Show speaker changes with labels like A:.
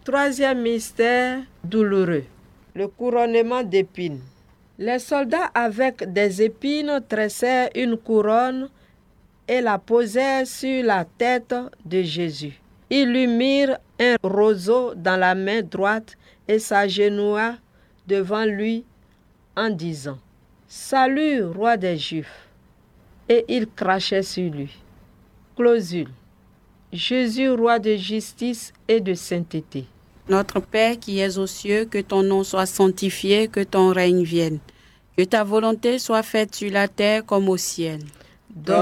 A: troisième mystère douloureux, le couronnement d'épines. Les soldats avec des épines tressèrent une couronne et la posèrent sur la tête de Jésus. Ils lui mirent un roseau dans la main droite et s'agenouilla devant lui en disant « Salut, roi des Juifs !» Et ils crachaient sur lui. Clausule. Jésus, roi de justice et de sainteté.
B: Notre Père qui es aux cieux, que ton nom soit sanctifié, que ton règne vienne. Que ta volonté soit faite sur la terre comme au ciel.